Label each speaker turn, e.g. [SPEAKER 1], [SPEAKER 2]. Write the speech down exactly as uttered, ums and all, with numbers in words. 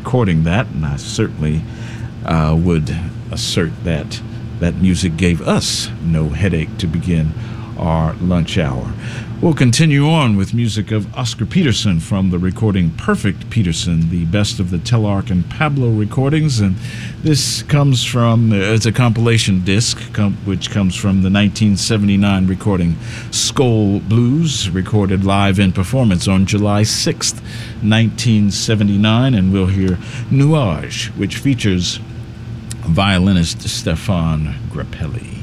[SPEAKER 1] recording that, and I certainly uh, would assert that that music gave us no headache to begin our lunch hour. We'll continue on with music of Oscar Peterson from the recording Perfect Peterson, the best of the Telarc and Pablo recordings. And this comes from, it's a compilation disc, com- which comes from the nineteen seventy-nine recording Skol Blues, recorded live in performance on July sixth, nineteen seventy-nine. And we'll hear Nuage, which features violinist Stefan Grappelli.